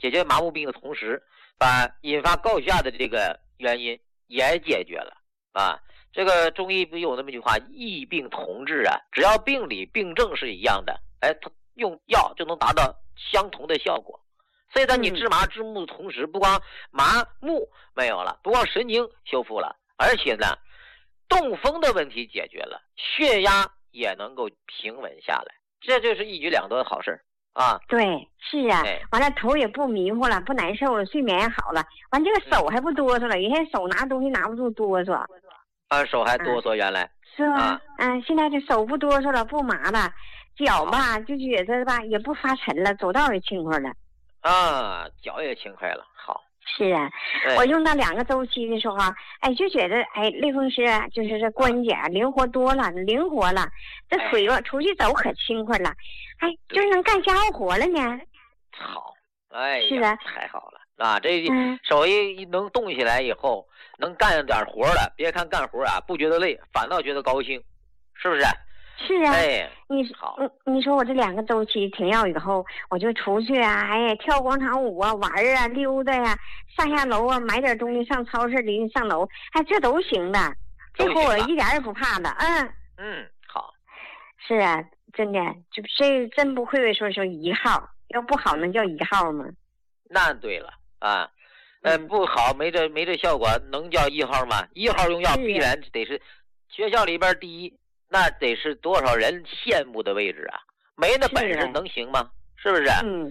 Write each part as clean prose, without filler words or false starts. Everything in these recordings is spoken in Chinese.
解决麻木病的同时，把引发高血压的这个原因也解决了啊。这个中医不有那么一句话，异病同治啊，只要病理病症是一样的，哎，他用药就能达到相同的效果。所以在你治麻治木的同时，不光麻木没有了，不光神经修复了，而且呢，中风的问题解决了，血压也能够平稳下来，这就是一举两得的好事啊。 对，是啊，完了头也不迷糊了，不难受了，睡眠也好了，完这个手还不哆嗦了，原先手拿东西拿不住哆嗦。 啊，手还哆嗦，原来是吧？现在这手不哆嗦了，不麻了，脚吧就觉得吧也不发沉了，走道也轻快了。 啊，脚也轻快了，好。 是啊，我用到2个周期的时候，哎，就觉得哎，类风湿就是这关节灵活多了，灵活了，这腿出去走可轻快了，哎，就是能干家务活了呢。 好，哎呀， 是的， 太好了啊！这手一能动起来以后，能干点活了，别看干活不觉得累，反倒觉得高兴，是不是？ 是啊， 哎， 你说我这2个周期停药以后，我就出去哎，跳广场舞玩溜达呀，上下楼买点东西，上超市里上楼，哎，这都行的，这会我一点也不怕的， 好， 是啊，真的，这真不愧为说1号，要不好能叫1号吗？ 那对了啊，不好没这效果，能叫1号吗？1号用药必然得是学校里边第一。那得是多少人羡慕的位置啊！没那本事能行吗？是不是？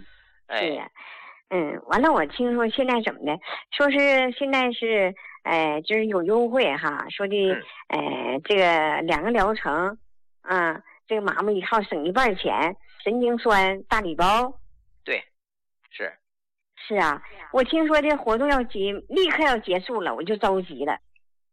完了，我听说现在怎么的？说是现在是，就是有优惠哈，说的，这个2个疗程，这个麻木1号省1半钱，神经酸大礼包。 对， 是啊，我听说这活动立刻要结束了，我就着急了。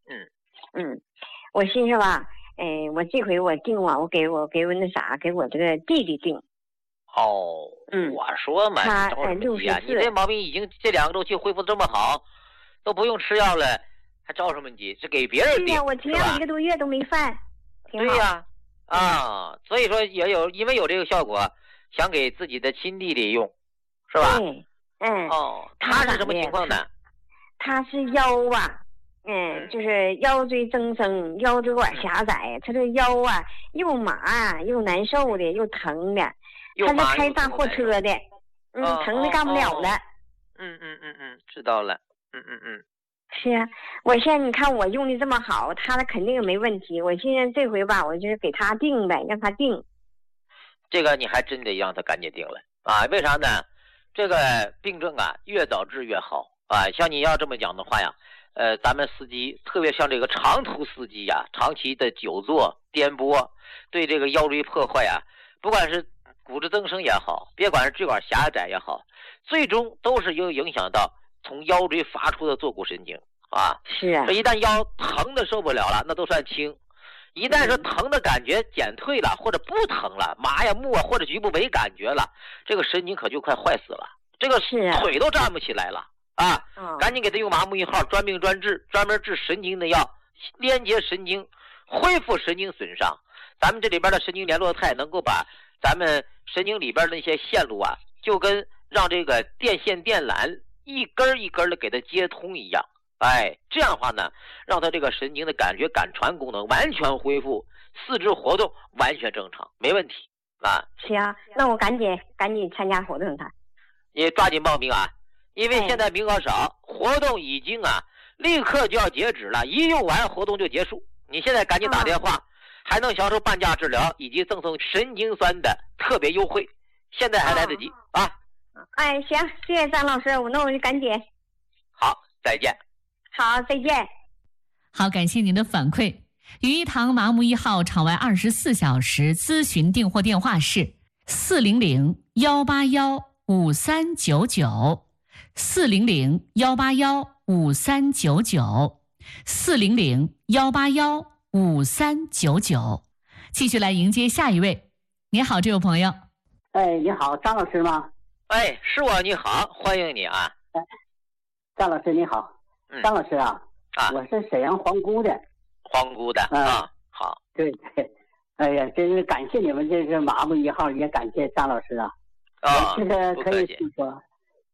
我寻思吧。我这回我订我给我给我这个弟弟订。 我说嘛， 他 64啊，你这毛病已经这2个周期恢复这么好，都不用吃药了，还着什么急？是给别人订， 是呀，我停药1个多月都没犯。 对呀，所以说也有因为有这个效果，想给自己的亲弟弟用，是吧？他是什么情况呢？ 他是腰就是腰椎增生，腰椎管狭窄，他这腰又麻又难受的，又疼的。他是开大货车的，疼的干不了了。 知道了。 是啊，我现在你看我用的这么好，他肯定没问题。我现在这回吧，我就是给他定呗，让他定。 这个你还真得让他赶紧定了为啥呢？这个病症越早治越好像你要这么讲的话呀。咱们司机，特别像这个长途司机长期的久坐颠簸，对这个腰椎破坏不管是骨质增生也好，别管是椎管狭窄也好，最终都是有影响到从腰椎发出的坐骨神经是啊， 这一旦腰疼的受不了了，那都算轻；一旦是疼的感觉减退了，或者不疼了，麻木或者局部没感觉了，这个神经可就快坏死了，这个腿都站不起来了。赶紧给他用麻木1号，专病专治，专门治神经的药，连接神经，恢复神经损伤。咱们这里边的神经联络态能够把咱们神经里边的那些线路就跟让这个电线电缆一根一根的给它接通一样。这样的话呢，让它这个神经的感觉感传功能完全恢复，四肢活动完全正常，没问题行，那我赶紧参加活动他。 你抓紧报名因为现在名额少，活动已经立刻就要截止了，一用完活动就结束。你现在赶紧打电话，还能享受半价治疗以及赠送神经酸的特别优惠，现在还来得及行，谢谢张老师，那我就赶紧。 好，再见。 好，再见。 好，感谢您的反馈。于一堂麻木1号场外24小时咨询订货电话是400-181-5399。400-181-5399 400-181-5399。继续来迎接下一位。你好，这位朋友。 你好，张老师吗？ 是我，你好，欢迎你张老师你好。张老师我是沈阳皇姑的。 皇姑的好。 对，哎呀，真是感谢你们这是麻木1号，也感谢张老师我现在可以说